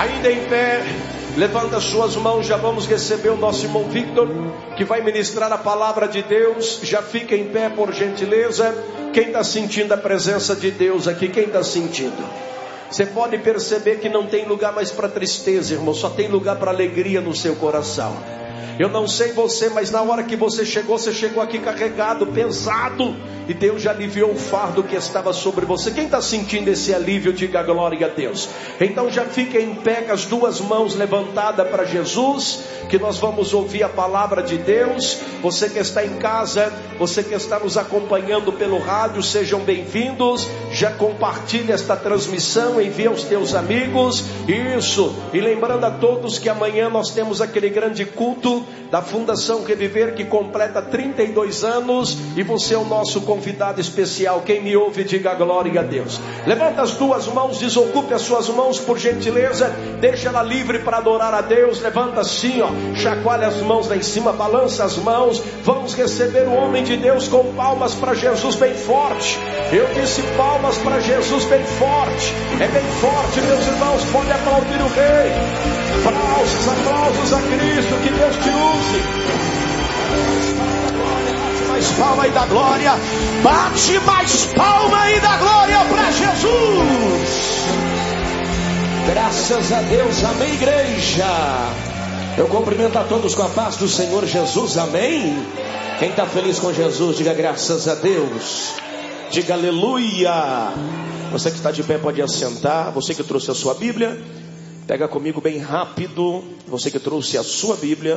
Ainda em pé, levanta suas mãos, já vamos receber o nosso irmão Victor, que vai ministrar a palavra de Deus. Já fica em pé, por gentileza. Quem está sentindo a presença de Deus aqui? Quem está sentindo? Você pode perceber que não tem lugar mais para tristeza, irmão, só tem lugar para alegria no seu coração. Eu não sei você, mas na hora que você chegou aqui carregado, pesado, e Deus já aliviou o fardo que estava sobre você. Quem está sentindo esse alívio, diga glória a Deus. Então já fica em pé com as duas mãos levantadas para Jesus, que nós vamos ouvir a palavra de Deus. Você que está em casa, você que está nos acompanhando pelo rádio, sejam bem-vindos. Já compartilhe esta transmissão, envia aos teus amigos. Isso, e lembrando a todos que amanhã nós temos aquele grande culto da Fundação Reviver, que completa 32 anos, e você é o nosso convidado especial. Quem me ouve, diga glória a Deus. Levanta as duas mãos, desocupe as suas mãos, por gentileza, deixa ela livre para adorar a Deus. Levanta assim, ó, chacoalha as mãos lá em cima, balança as mãos. Vamos receber o homem de Deus com palmas para Jesus bem forte. Eu disse palmas para Jesus bem forte. É bem forte, meus irmãos, pode aplaudir o Rei. Aplausos a Cristo, que Deus te use. Mais palma e da glória, bate mais palma e da glória para Jesus. Graças a Deus, amém, igreja. Eu cumprimento a todos com a paz do Senhor Jesus, amém. Quem está feliz com Jesus, diga graças a Deus, diga aleluia. Você que está de pé pode assentar. Você que trouxe a sua Bíblia, pega comigo bem rápido. Você que trouxe a sua Bíblia,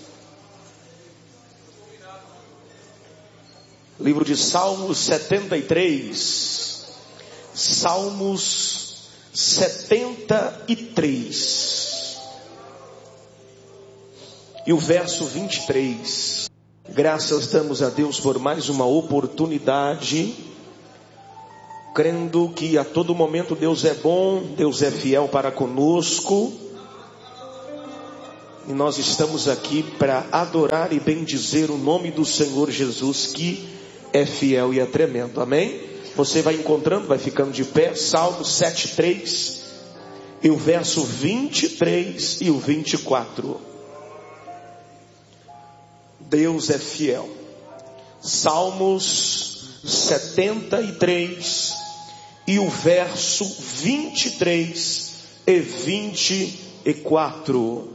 livro de Salmos 73. Salmos 73. E o verso 23. Graças damos a Deus por mais uma oportunidade, crendo que a todo momento Deus é bom, Deus é fiel para conosco. E nós estamos aqui para adorar e bendizer o nome do Senhor Jesus, que é fiel e é tremendo, amém? Você vai encontrando, vai ficando de pé. Salmo 7:3 e o verso 23 e o 24. Deus é fiel. Salmos 73 e o verso 23 e 24.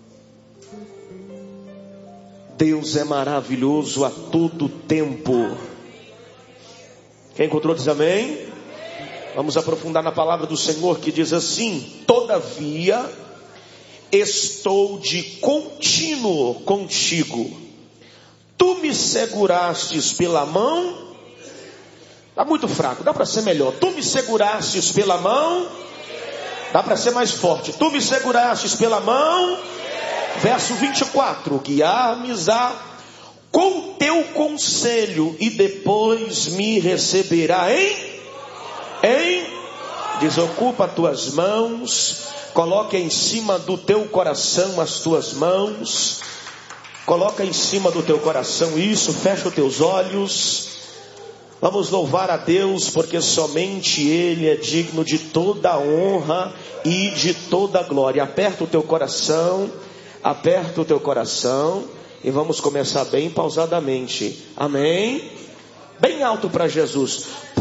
Deus é maravilhoso a todo tempo. Quem encontrou diz amém? Vamos aprofundar na palavra do Senhor, que diz assim: todavia estou de contínuo contigo, tu me segurastes pela mão. Está muito fraco, dá para ser melhor. Tu me segurastes pela mão. Dá para ser mais forte. Tu me segurastes pela mão. Verso 24: guiar-me-ás com teu conselho, e depois me receberá desocupa tuas mãos, coloca em cima do teu coração as tuas mãos, coloca em cima do teu coração isso, fecha os teus olhos. Vamos louvar a Deus, porque somente Ele é digno de toda honra e de toda glória. Aperta o teu coração e vamos começar bem pausadamente, amém? Bem alto para Jesus.